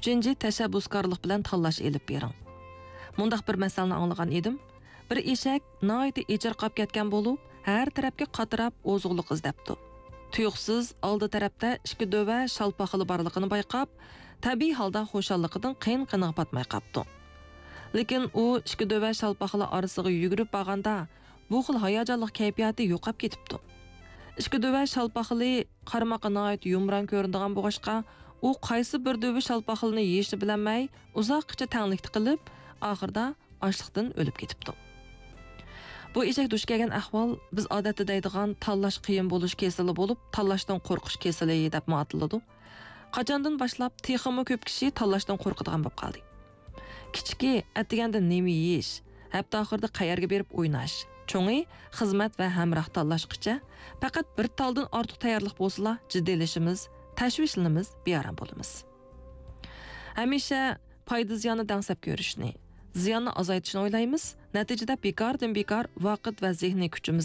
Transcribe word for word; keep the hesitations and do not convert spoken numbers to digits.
Üçüncü, təşəbbüskarlıq bilan tanlash elib bering. Mundaq bir masalni anglagan edim. Bir eshak noiti echirqab ketgan bo'lib, har tarafga qatirab ozuqliq izlabdi. Tuyuqsiz oldi tarafda ikki dova shalpaqili borligini bayqab, tabiiy holda xo'shalligidan qiyin-qiniq patmay qapti. Lekin u ikki dova shalpaqili orasiga yugurib borganda, bu xil hayajonli kayfiyati yo'qab ketibdi. Ikki dova shalpaqili qarmoqqa noit yumron ko'rinadigan bo'g'ashqa, u qaysi bir dova shalpaqilini yeyishni bilmay, uzoqcha tanglikni qilib, oxirida ochliqdan o'lib ketibdi. Bu eshak duch kelgan ahvol biz odatda deydigan tanlash qiyin bo'lish kesili bo'lib, tanlashdan qo'rqish kesili deb ma'nolanadi. Qachondan boshlab texmi ko'p kishi tanlashdan qo'rqadigan bo'lib qoldi. Kichiki atiganda nima yeyish, hatto oxirida qayerga berib o'ynash, cho'ngi xizmat va hamroh tanlashqicha faqat bir taldan ortiq tayyorlik bo'lsa, jiddiylashimiz, tashvishlanamiz, bearam bo'lamiz. Hamisha foyda ziyonni dangsab ko'rishni, ziyonni azaytishni o'ylaymiz. Natijada bekordan bekor vaqt va zehniy kuchimiz